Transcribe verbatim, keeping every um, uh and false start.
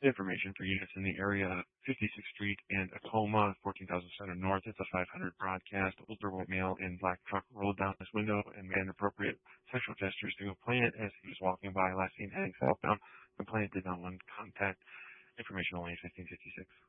Information for units in the area: fifty-sixth Street and Acoma, fourteen thousand Center North. It's a five hundred broadcast. Older white male in black truck rolled down his window and made inappropriate sexual gestures to complainant as he was walking by. Last seen heading southbound. Complainant did not want contact. Information only fifteen fifty-six.